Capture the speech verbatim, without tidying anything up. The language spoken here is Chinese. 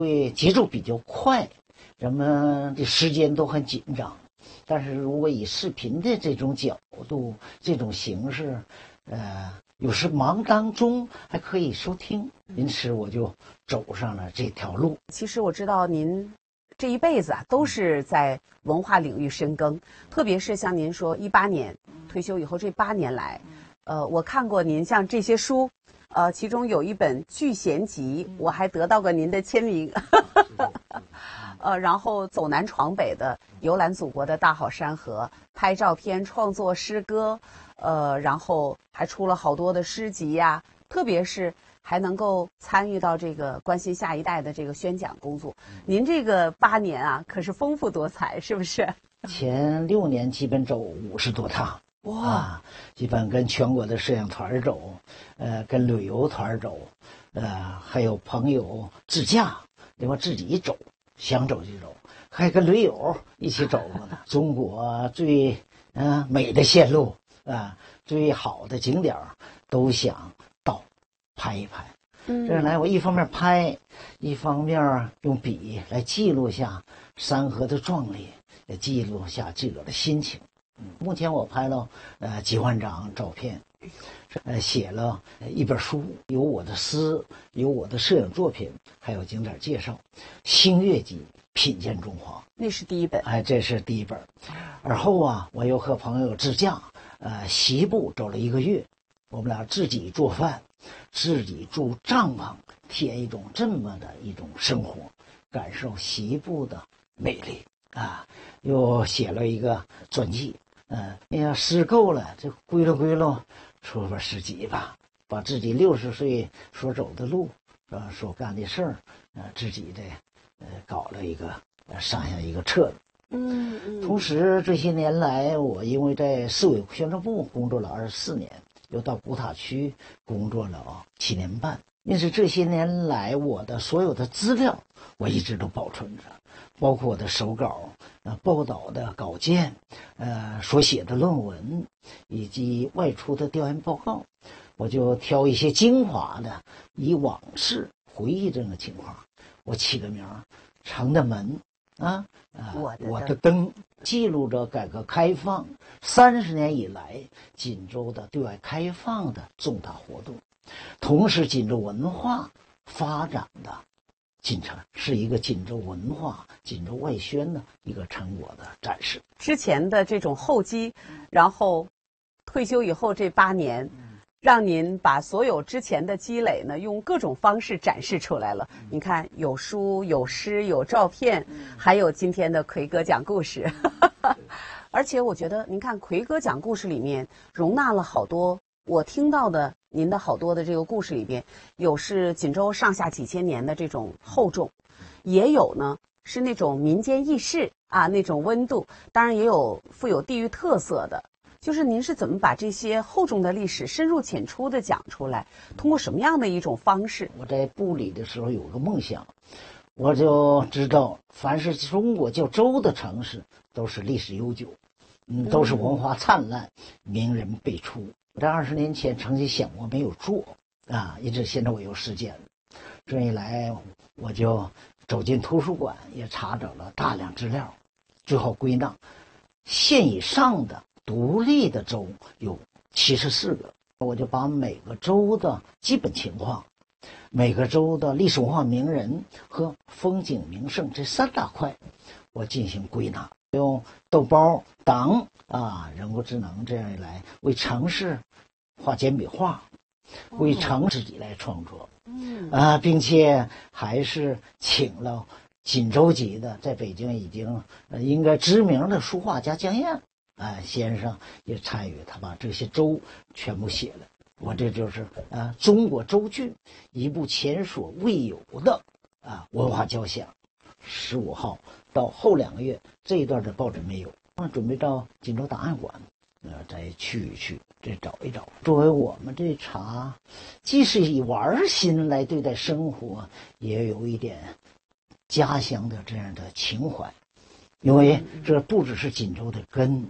会节奏比较快，人们的时间都很紧张。但是如果以视频的这种角度、这种形式，呃，有时忙当中还可以收听，因此我就走上了这条路。 其实我知道您这一辈子啊都是在文化领域深耕，特别是像您说一八年退休以后这八年来，呃，我看过您像这些书，呃，其中有一本《聚贤集》，我还得到过您的签名。呃，然后走南闯北的游览祖国的大好山河，拍照片、创作诗歌，呃，然后还出了好多的诗集呀、啊，特别是还能够参与到这个关心下一代的这个宣讲工作。您这个八年啊，可是丰富多彩，是不是？ 前六年基本走五十多趟。哇、啊，基本跟全国的摄影团走，呃，跟旅游团走，呃，还有朋友自驾，另外自己走，想走就走，还跟驴友一起走过呢。中国最嗯、呃、美的线路啊，最好的景点都想到拍一拍。嗯，这样来我一方面拍，一方面用笔来记录下山河的壮丽，也记录下自个的心情。目前我拍了呃几万张照片，呃写了一本书，有我的诗，有我的摄影作品，还有景点介绍，《星月集品鉴中华》， 那是第一本。 哎，这是第一本。而后啊，我又和朋友自驾，呃西部走了一个月，我们俩自己做饭，自己住帐篷，体验一种这么的一种生活，感受西部的美丽啊。又写了一个传记。嗯，哎呀，诗够了，这归了归了，出本诗集吧，把自己六十岁所走的路，呃，所干的事儿，呃，自己的，呃，搞了一个，呃，上下一个册子。嗯嗯。同时这些年来，我因为在市委宣传部工作了二十四年，又到古塔区工作了七年半，因此这些年来，我的所有的资料，我一直都保存着。包括我的手稿、呃报道的稿件、呃所写的论文，以及外出的调研报告，我就挑一些精华的，以往事回忆这个情况，我起个名儿“城的门”啊，呃、我的我的灯，记录着改革开放三十年以来锦州的对外开放的重大活动，同时锦州文化发展的进程，是一个锦州文化、锦州外宣的一个成果的展示。 之前的这种厚积，然后退休以后这八年，让您把所有之前的积累呢，用各种方式展示出来了。你看，有书、有诗、有照片，还有今天的奎哥讲故事。而且我觉得，您看奎哥讲故事里面容纳了好多我听到的。您的好多的这个故事里边，有是锦州上下几千年的这种厚重，也有呢是那种民间轶事啊那种温度，当然也有富有地域特色的。就是您是怎么把这些厚重的历史深入浅出的讲出来？通过什么样的一种方式？ 我在部里的时候有个梦想，我就知道，凡是中国叫州的城市，都是历史悠久，嗯，都是文化灿烂，名人辈出。我在二十年前曾经想过没有做啊，因此现在我有时间了。这一来，我就走进图书馆，也查找了大量资料，最后归纳，县以上的独立的州有七十四个，我就把每个州的基本情况、每个州的历史文化名人和风景名胜这三大块，我进行归纳。用豆包、党啊、人工智能这样一来，为城市画简笔画，为城自己来创作，嗯啊，并且还是请了锦州籍的，在北京已经呃应该知名的书画家江燕啊先生也参与，他把这些州全部写了。我这就是啊中国州剧一部前所未有的啊文化交响。十五号到后两个月这一段的报纸没有，准备到锦州档案馆呃再去一去，再找一找。作为我们这茶既是以玩心来对待生活，也有一点家乡的这样的情怀，因为这不只是锦州的根，